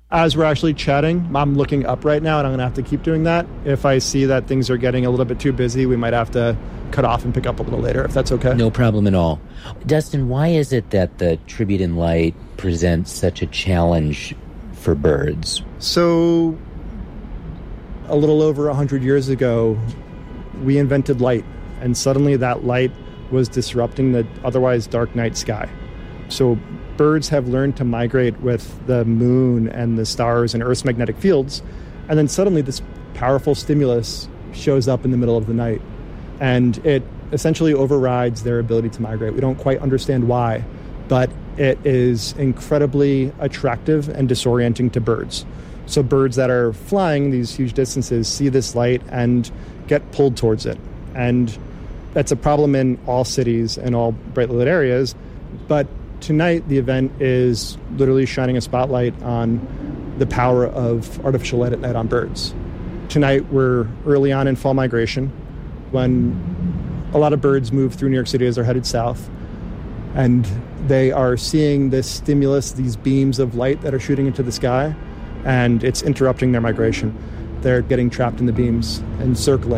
As we're actually chatting, I'm looking up right now, and I'm going to have to keep doing that. If I see that things are getting a little bit too busy, we might have to cut off and pick up a little later, if that's okay. No problem at all. Dustin, why is it that the Tribute in Light presents such a challenge for birds? So, a little over 100 years ago, we invented light, and suddenly that light was disrupting the otherwise dark night sky. So birds have learned to migrate with the moon and the stars and Earth's magnetic fields, and then suddenly this powerful stimulus shows up in the middle of the night, and it essentially overrides their ability to migrate. We don't quite understand why, but it is incredibly attractive and disorienting to birds. So birds that are flying these huge distances see this light and get pulled towards it. And that's a problem in all cities and all brightly lit areas. But tonight, the event is literally shining a spotlight on the power of artificial light at night on birds. Tonight, we're early on in fall migration, when a lot of birds move through New York City as they're headed south. And they are seeing this stimulus, these beams of light that are shooting into the sky, and it's interrupting their migration. They're getting trapped in the beams and circling.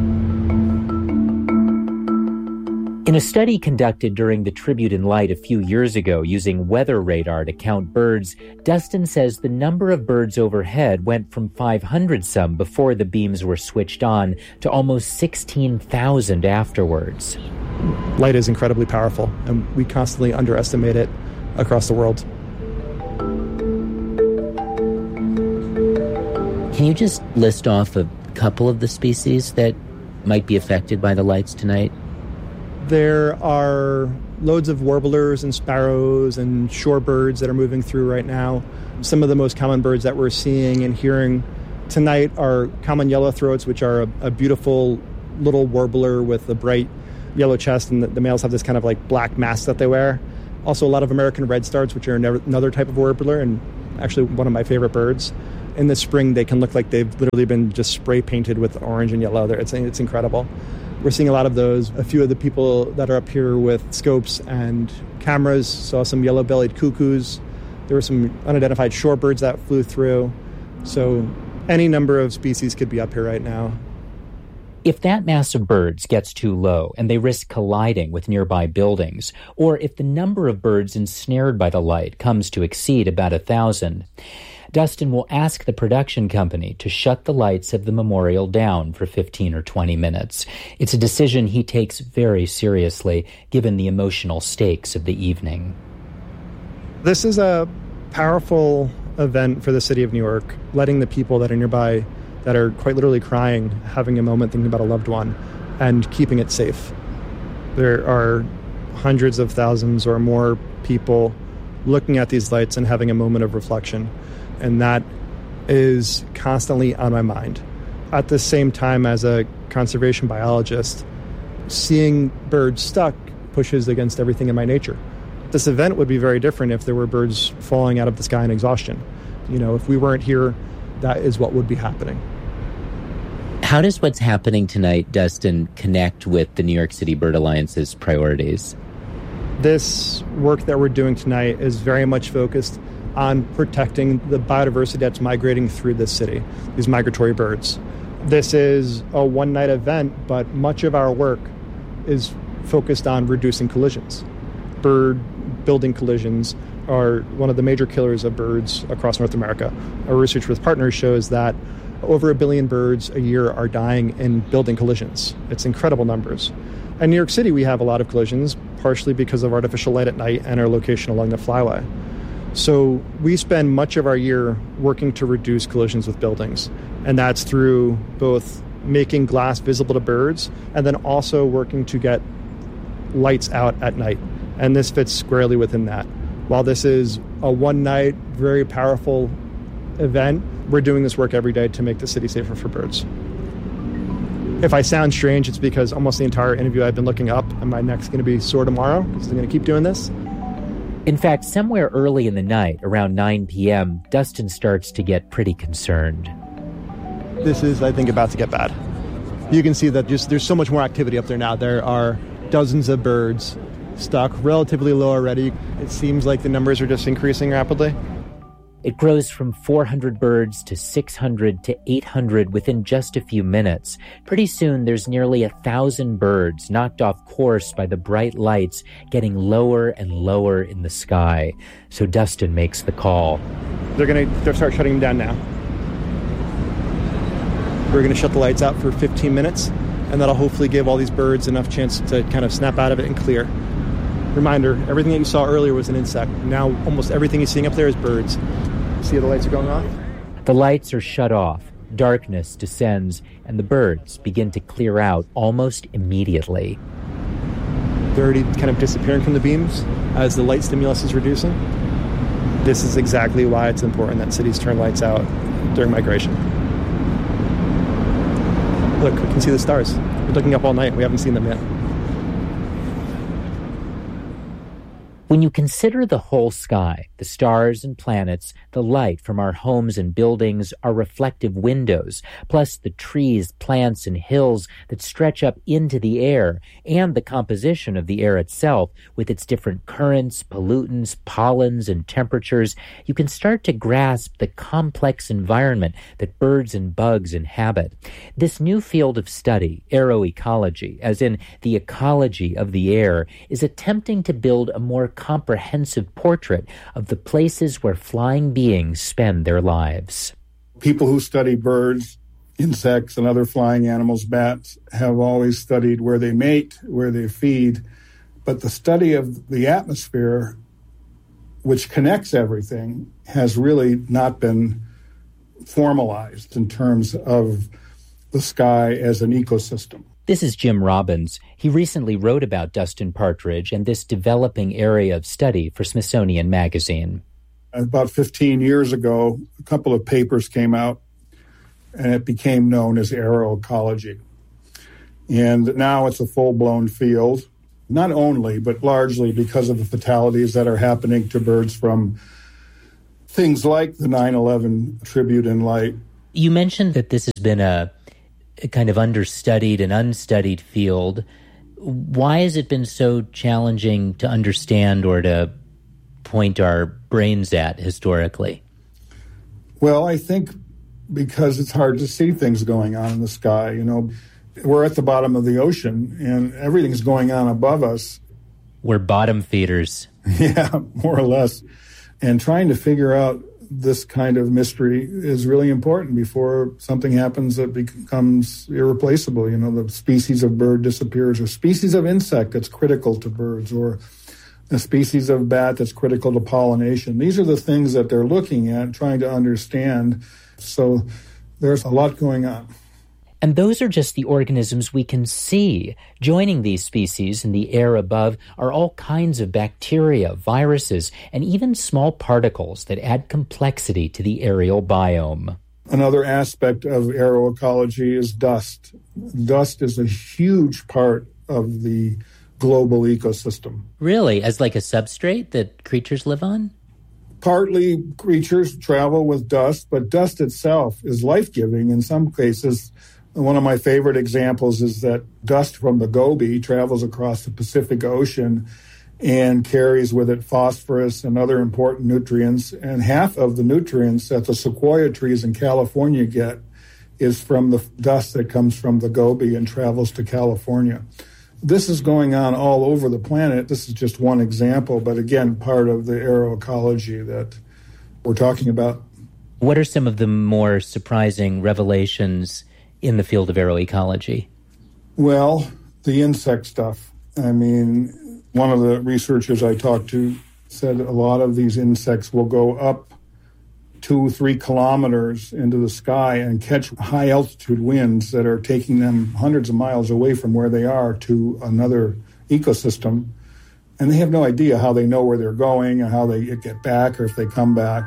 In a study conducted during the Tribute in Light a few years ago using weather radar to count birds, Dustin says the number of birds overhead went from 500 some before the beams were switched on to almost 16,000 afterwards. Light is incredibly powerful, and we constantly underestimate it across the world. Can you just list off a couple of the species that might be affected by the lights tonight? There are loads of warblers and sparrows and shorebirds that are moving through right now. Some of the most common birds that we're seeing and hearing tonight are common yellowthroats, which are a beautiful little warbler with a bright yellow chest, and the males have this kind of like black mask that they wear. Also a lot of American redstarts, which are another type of warbler and actually one of my favorite birds. In the spring, they can look like they've literally been just spray painted with orange and yellow. It's incredible. We're seeing a lot of those. A few of the people that are up here with scopes and cameras saw some yellow-bellied cuckoos. There were some unidentified shorebirds that flew through. So any number of species could be up here right now. If that mass of birds gets too low and they risk colliding with nearby buildings, or if the number of birds ensnared by the light comes to exceed about 1,000, Dustin will ask the production company to shut the lights of the memorial down for 15 or 20 minutes. It's a decision he takes very seriously, given the emotional stakes of the evening. This is a powerful event for the city of New York, letting the people that are nearby, that are quite literally crying, having a moment thinking about a loved one, and keeping it safe. There are hundreds of thousands or more people looking at these lights and having a moment of reflection. And that is constantly on my mind. At the same time, as a conservation biologist, seeing birds stuck pushes against everything in my nature. This event would be very different if there were birds falling out of the sky in exhaustion. You know, if we weren't here, that is what would be happening. How does what's happening tonight, Dustin, connect with the New York City Bird Alliance's priorities? This work that we're doing tonight is very much focused on protecting the biodiversity that's migrating through this city, these migratory birds. This is a one-night event, but much of our work is focused on reducing collisions. Bird-building collisions are one of the major killers of birds across North America. Our research with partners shows that over 1 billion birds a year are dying in building collisions. It's incredible numbers. In New York City, we have a lot of collisions, partially because of artificial light at night and our location along the flyway. So we spend much of our year working to reduce collisions with buildings, and that's through both making glass visible to birds and then also working to get lights out at night. And this fits squarely within that. While this is a one-night, very powerful event, we're doing this work every day to make the city safer for birds. If I sound strange, it's because almost the entire interview I've been looking up, and my neck's going to be sore tomorrow because I'm going to keep doing this. In fact, somewhere early in the night, around 9 p.m., Dustin starts to get pretty concerned. This is, I think, about to get bad. You can see that there's so much more activity up there now. There are dozens of birds stuck, relatively low already. It seems like the numbers are just increasing rapidly. It grows from 400 birds to 600 to 800 within just a few minutes. Pretty soon, there's nearly 1,000 birds knocked off course by the bright lights getting lower and lower in the sky. So Dustin makes the call. They'll start shutting them down now. We're going to shut the lights out for 15 minutes, and that'll hopefully give all these birds enough chance to kind of snap out of it and clear. Reminder, everything that you saw earlier was an insect. Now almost everything you're seeing up there is birds. See how the lights are going off? The lights are shut off. Darkness descends, and the birds begin to clear out almost immediately. They're already kind of disappearing from the beams as the light stimulus is reducing. This is exactly why it's important that cities turn lights out during migration. Look, we can see the stars. We're looking up all night. We haven't seen them yet. When you consider the whole sky, the stars and planets, the light from our homes and buildings, our reflective windows, plus the trees, plants, and hills that stretch up into the air, and the composition of the air itself, with its different currents, pollutants, pollens, and temperatures, you can start to grasp the complex environment that birds and bugs inhabit. This new field of study, aeroecology, as in the ecology of the air, is attempting to build a more comprehensive portrait of the places where flying beings spend their lives. People who study birds, insects, and other flying animals, bats, have always studied where they mate, where they feed. But the study of the atmosphere, which connects everything, has really not been formalized in terms of the sky as an ecosystem. This is Jim Robbins. He recently wrote about Dustin Partridge and this developing area of study for Smithsonian Magazine. About 15 years ago, a couple of papers came out, and it became known as aeroecology. And now it's a full-blown field, not only, but largely because of the fatalities that are happening to birds from things like the 9/11 tribute in light. You mentioned that this has been a kind of understudied and unstudied field. Why has it been so challenging to understand or to point our brains at historically? Well, I think because it's hard to see things going on in the sky. You know, we're at the bottom of the ocean and everything's going on above us. We're bottom feeders. Yeah, more or less. And trying to figure out this kind of mystery is really important before something happens that becomes irreplaceable. You know, the species of bird disappears, or species of insect that's critical to birds, or a species of bat that's critical to pollination. These are the things that they're looking at, trying to understand. So there's a lot going on. And those are just the organisms we can see. Joining these species in the air above are all kinds of bacteria, viruses, and even small particles that add complexity to the aerial biome. Another aspect of aeroecology is dust. Dust is a huge part of the global ecosystem. Really? As like a substrate that creatures live on? Partly creatures travel with dust, but dust itself is life-giving in some cases. One of my favorite examples is that dust from the Gobi travels across the Pacific Ocean and carries with it phosphorus and other important nutrients. And half of the nutrients that the sequoia trees in California get is from the dust that comes from the Gobi and travels to California. This is going on all over the planet. This is just one example, but again, part of the aeroecology that we're talking about. What are some of the more surprising revelations in the field of aeroecology? Well, the insect stuff. I mean, one of the researchers I talked to said a lot of these insects will go up 2-3 kilometers into the sky and catch high altitude winds that are taking them hundreds of miles away from where they are to another ecosystem. And they have no idea how they know where they're going and how they get back or if they come back.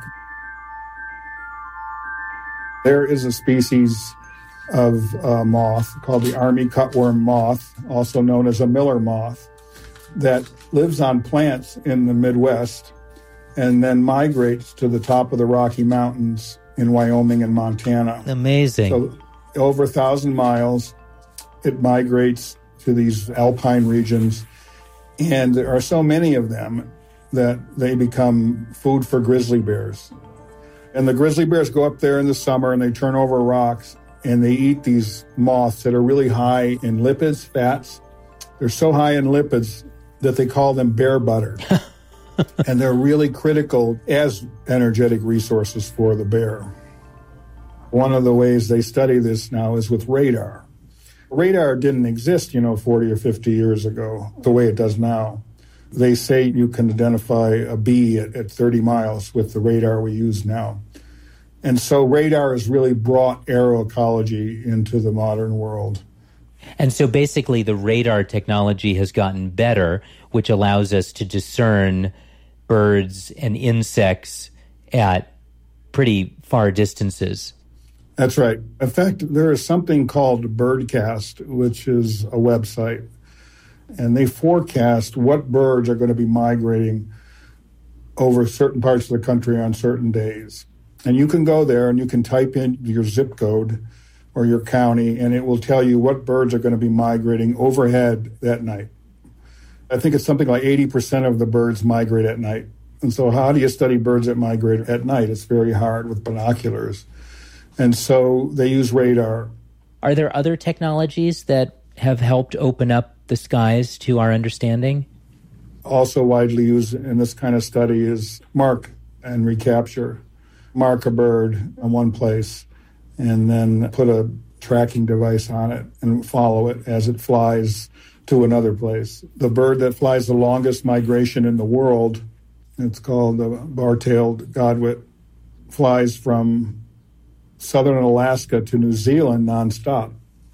There is a species of moth called the army cutworm moth, also known as a miller moth, that lives on plants in the Midwest and then migrates to the top of the Rocky Mountains in Wyoming and Montana. Amazing. So over 1,000 miles, it migrates to these alpine regions, and there are so many of them that they become food for grizzly bears. And the grizzly bears go up there in the summer and they turn over rocks and they eat these moths that are really high in lipids, fats. They're so high in lipids that they call them bear butter. And they're really critical as energetic resources for the bear. One of the ways they study this now is with radar. Radar didn't exist, 40 or 50 years ago, the way it does now. They say you can identify a bee at 30 miles with the radar we use now. And so radar has really brought aeroecology into the modern world. And so basically the radar technology has gotten better, which allows us to discern birds and insects at pretty far distances. That's right. In fact, there is something called Birdcast, which is a website, and they forecast what birds are going to be migrating over certain parts of the country on certain days. And you can go there and you can type in your zip code or your county, and it will tell you what birds are going to be migrating overhead that night. I think it's something like 80% of the birds migrate at night. And so how do you study birds that migrate at night? It's very hard with binoculars. And so they use radar. Are there other technologies that have helped open up the skies to our understanding? Also widely used in this kind of study is mark and recapture. Mark a bird in one place and then put a tracking device on it and follow it as it flies to another place. The bird that flies the longest migration in the world, it's called the bar-tailed godwit, flies from southern Alaska to New Zealand nonstop.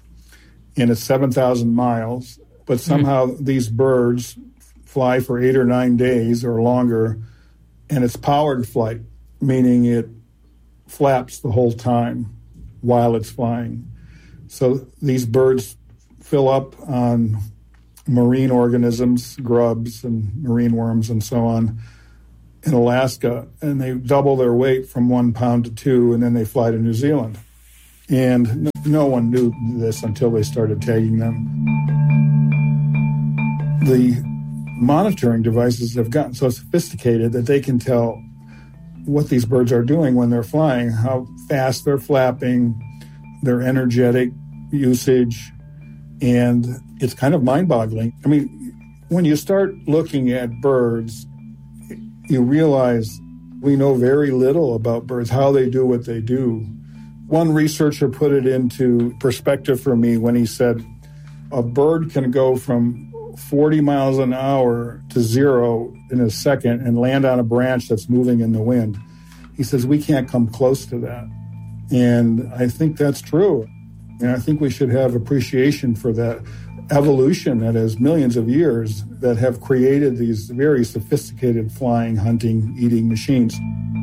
And it's 7,000 miles. But somehow these birds fly for 8 or 9 days or longer, and it's powered flight, meaning it flaps the whole time while it's flying. So these birds fill up on marine organisms, grubs and marine worms and so on in Alaska, and they double their weight from 1 pound to 2, and then they fly to New Zealand. And no one knew this until they started tagging them. The monitoring devices have gotten so sophisticated that they can tell what these birds are doing when they're flying, how fast they're flapping, their energetic usage, and it's kind of mind-boggling. I mean, when you start looking at birds, you realize we know very little about birds, how they do what they do. One researcher put it into perspective for me when he said, a bird can go from 40 miles an hour to 0 in a second and land on a branch that's moving in the wind. He says, we can't come close to that. And I think that's true. And I think we should have appreciation for that evolution that has millions of years that have created these very sophisticated flying, hunting, eating machines.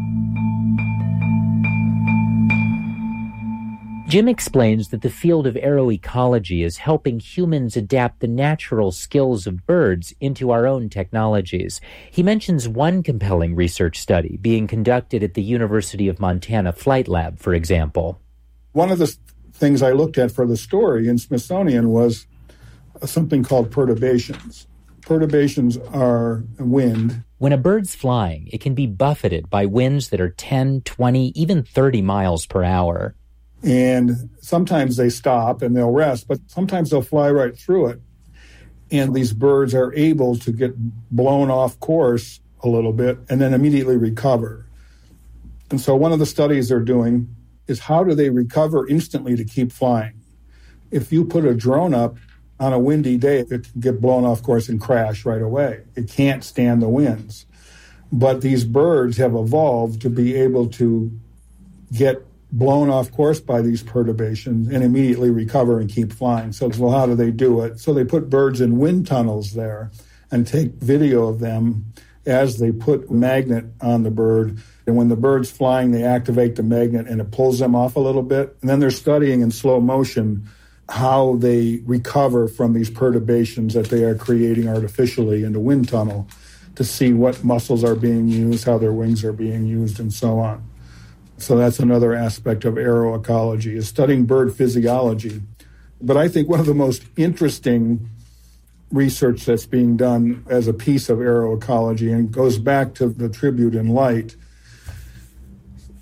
Jim explains that the field of aeroecology is helping humans adapt the natural skills of birds into our own technologies. He mentions one compelling research study being conducted at the University of Montana Flight Lab, for example. One of the things I looked at for the story in Smithsonian was something called perturbations. Perturbations are wind. When a bird's flying, it can be buffeted by winds that are 10, 20, even 30 miles per hour. And sometimes they stop and they'll rest, but sometimes they'll fly right through it. And these birds are able to get blown off course a little bit and then immediately recover. And so one of the studies they're doing is how do they recover instantly to keep flying? If you put a drone up on a windy day, it can get blown off course and crash right away. It can't stand the winds. But these birds have evolved to be able to get blown off course by these perturbations and immediately recover and keep flying. So, well, how do they do it? So they put birds in wind tunnels there and take video of them as they put a magnet on the bird. And when the bird's flying, they activate the magnet and it pulls them off a little bit. And then they're studying in slow motion how they recover from these perturbations that they are creating artificially in the wind tunnel to see what muscles are being used, how their wings are being used, and so on. So that's another aspect of aeroecology, is studying bird physiology. But I think one of the most interesting research that's being done as a piece of aeroecology, and goes back to the tribute in light,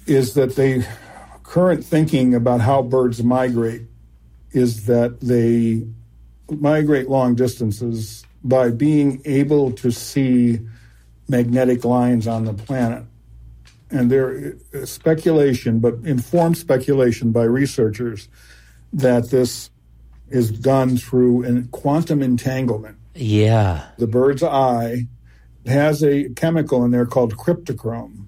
is that current thinking about how birds migrate is that they migrate long distances by being able to see magnetic lines on the planet. And there is speculation, but informed speculation by researchers, that this is done through quantum entanglement. Yeah. The bird's eye has a chemical in there called cryptochrome.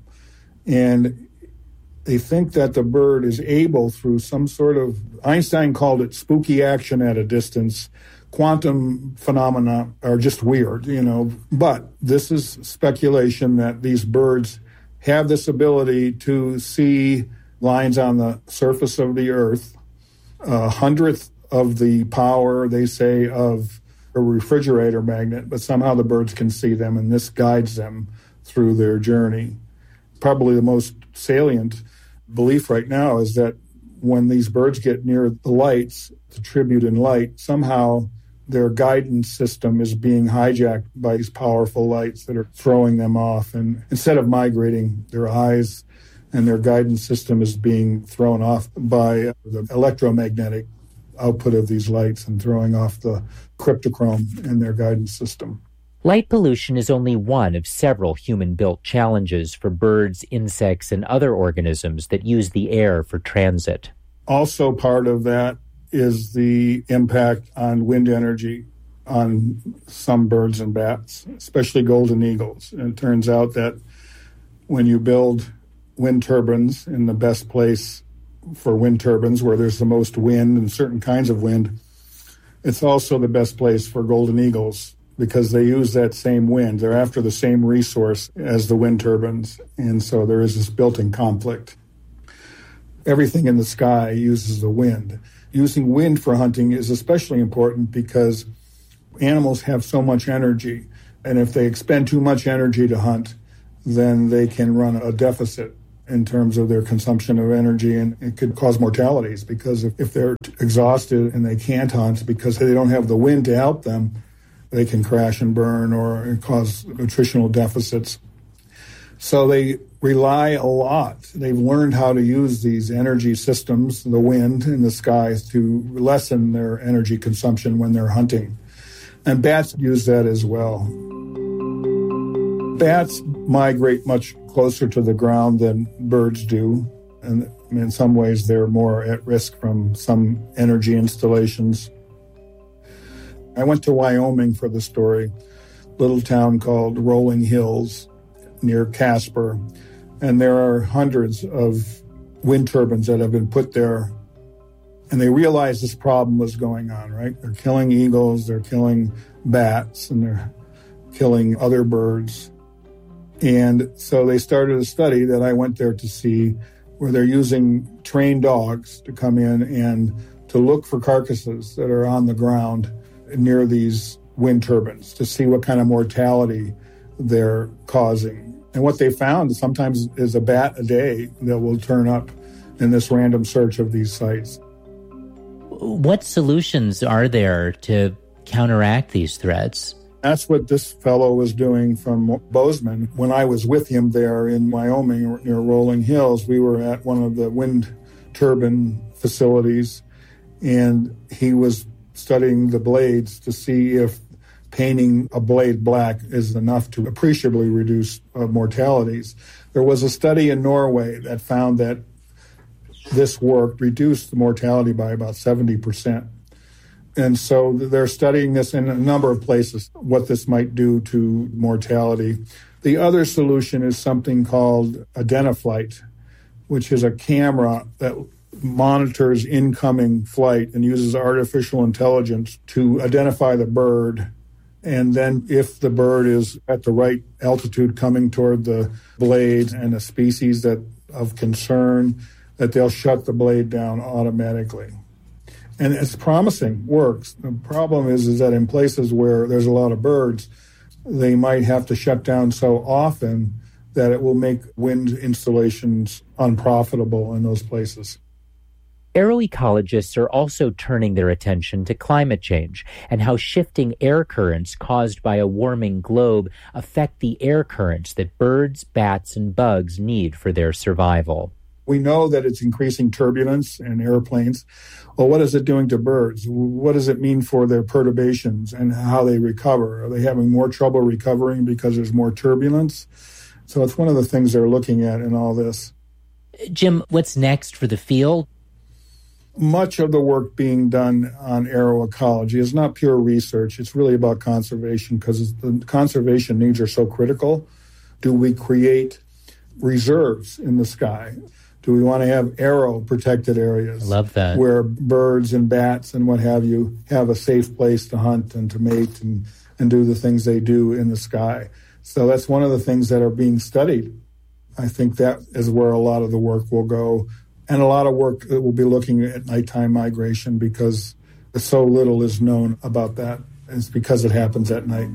And they think that the bird is able, through some sort of, Einstein called it spooky action at a distance. Quantum phenomena are just weird, But this is speculation that these birds have this ability to see lines on the surface of the Earth, 100th of the power, they say, of a refrigerator magnet, but somehow the birds can see them, and this guides them through their journey. Probably the most salient belief right now is that when these birds get near the lights, the tribute in light, somehow their guidance system is being hijacked by these powerful lights that are throwing them off. And instead of migrating, their eyes and their guidance system is being thrown off by the electromagnetic output of these lights and throwing off the cryptochrome in their guidance system. Light pollution is only one of several human-built challenges for birds, insects, and other organisms that use the air for transit. Also part of that is the impact on wind energy on some birds and bats, especially golden eagles. And it turns out that when you build wind turbines in the best place for wind turbines, where there's the most wind and certain kinds of wind, it's also the best place for golden eagles because they use that same wind. They're after the same resource as the wind turbines, and so there is this built-in conflict. Everything in the sky uses the wind. Using wind for hunting is especially important because animals have so much energy, and if they expend too much energy to hunt, then they can run a deficit in terms of their consumption of energy, and it could cause mortalities because if they're exhausted and they can't hunt because they don't have the wind to help them, they can crash and burn or cause nutritional deficits. So they rely a lot. They've learned how to use these energy systems, the wind in the sky, to lessen their energy consumption when they're hunting. And bats use that as well. Bats migrate much closer to the ground than birds do. And in some ways, they're more at risk from some energy installations. I went to Wyoming for the story, little town called Rolling Hills near Casper. And there are hundreds of wind turbines that have been put there. And they realized this problem was going on, right? They're killing eagles, they're killing bats, and they're killing other birds. And so they started a study that I went there to see where they're using trained dogs to come in and to look for carcasses that are on the ground near these wind turbines to see what kind of mortality they're causing. And what they found sometimes is a bat a day that will turn up in this random search of these sites. What solutions are there to counteract these threats? That's what this fellow was doing from Bozeman. When I was with him there in Wyoming near Rolling Hills, we were at one of the wind turbine facilities, and he was studying the blades to see if painting a blade black is enough to appreciably reduce mortalities. There was a study in Norway that found that this work reduced the mortality by about 70%. And so they're studying this in a number of places, what this might do to mortality. The other solution is something called Identiflight, which is a camera that monitors incoming flight and uses artificial intelligence to identify the bird. And then if the bird is at the right altitude coming toward the blade and a species that of concern, that they'll shut the blade down automatically. And it's promising, works. The problem is that in places where there's a lot of birds, they might have to shut down so often that it will make wind installations unprofitable in those places. Aeroecologists are also turning their attention to climate change and how shifting air currents caused by a warming globe affect the air currents that birds, bats, and bugs need for their survival. We know that it's increasing turbulence in airplanes. Well, what is it doing to birds? What does it mean for their perturbations and how they recover? Are they having more trouble recovering because there's more turbulence? So it's one of the things they're looking at in all this. Jim, what's next for the field? Much of the work being done on aeroecology is not pure research. It's really about conservation because the conservation needs are so critical. Do we create reserves in the sky? Do we want to have aero-protected areas? I love that. Where birds and bats and what have you have a safe place to hunt and to mate and do the things they do in the sky. So that's one of the things that are being studied. I think that is where a lot of the work will go. And a lot of work that will be looking at nighttime migration because so little is known about that. It's because it happens at night.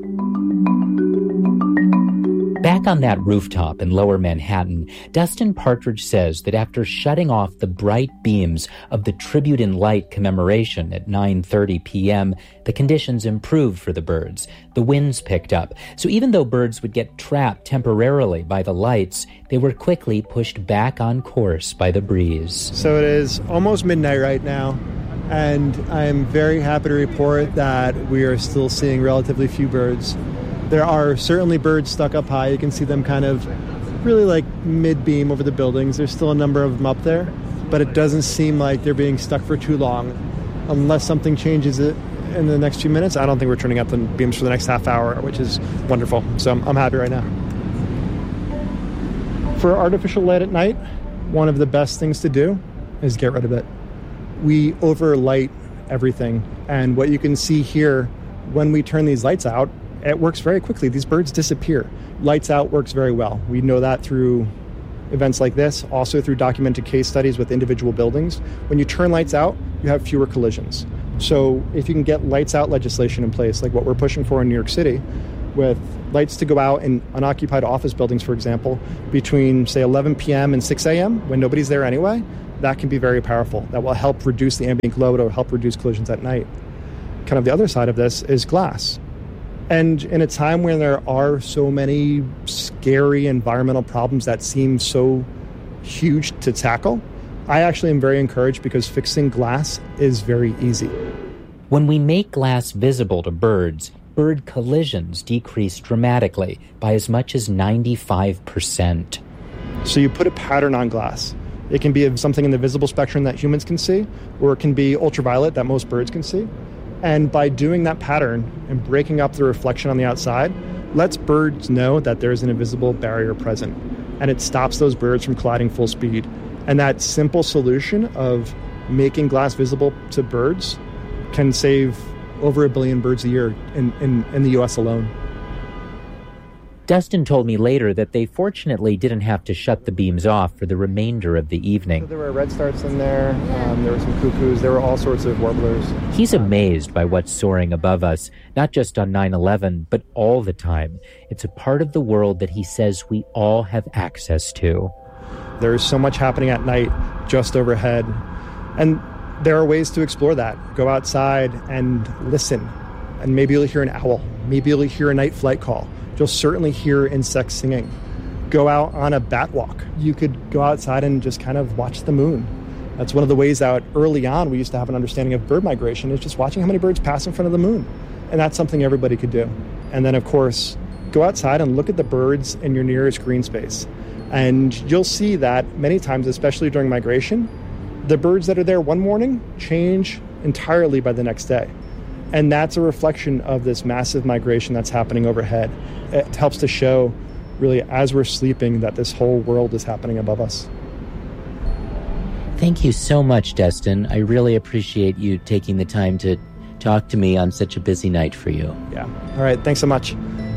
Back on that rooftop in Lower Manhattan, Dustin Partridge says that after shutting off the bright beams of the Tribute in Light commemoration at 9:30 p.m., the conditions improved for the birds. The winds picked up, so even though birds would get trapped temporarily by the lights, they were quickly pushed back on course by the breeze. So it is almost midnight right now, and I'm very happy to report that we are still seeing relatively few birds. There are certainly birds stuck up high. You can see them kind of really like mid-beam over the buildings. There's still a number of them up there, but it doesn't seem like they're being stuck for too long. Unless something changes it in the next few minutes, I don't think we're turning up the beams for the next half hour, which is wonderful. So I'm happy right now. For artificial light at night, one of the best things to do is get rid of it. We overlight everything, and what you can see here, when we turn these lights out, it works very quickly. These birds disappear. Lights out works very well. We know that through events like this, also through documented case studies with individual buildings. When you turn lights out, you have fewer collisions. So if you can get lights out legislation in place, like what we're pushing for in New York City, with lights to go out in unoccupied office buildings, for example, between, say, 11 p.m. and 6 a.m., when nobody's there anyway, that can be very powerful. That will help reduce the ambient glow. It will help reduce collisions at night. Kind of the other side of this is glass. And in a time when there are so many scary environmental problems that seem so huge to tackle, I actually am very encouraged because fixing glass is very easy. When we make glass visible to birds, bird collisions decrease dramatically by as much as 95%. So you put a pattern on glass. It can be something in the visible spectrum that humans can see, or it can be ultraviolet that most birds can see. And by doing that pattern and breaking up the reflection on the outside, lets birds know that there's an invisible barrier present. And it stops those birds from colliding full speed. And that simple solution of making glass visible to birds can save over 1 billion birds a year in the U.S. alone. Dustin told me later that they fortunately didn't have to shut the beams off for the remainder of the evening. So there were redstarts in there, there were some cuckoos, there were all sorts of warblers. He's amazed by what's soaring above us, not just on 9/11, but all the time. It's a part of the world that he says we all have access to. There's so much happening at night just overhead, and there are ways to explore that. Go outside and listen, and maybe you'll hear an owl, maybe you'll hear a night flight call. You'll certainly hear insects singing. Go out on a bat walk. You could go outside and just kind of watch the moon. That's one of the ways that early on we used to have an understanding of bird migration, is just watching how many birds pass in front of the moon. And that's something everybody could do. And then, of course, go outside and look at the birds in your nearest green space. And you'll see that many times, especially during migration, the birds that are there one morning change entirely by the next day. And that's a reflection of this massive migration that's happening overhead. It helps to show, really, as we're sleeping, that this whole world is happening above us. Thank you so much, Dustin. I really appreciate you taking the time to talk to me on such a busy night for you. Yeah. All right. Thanks so much.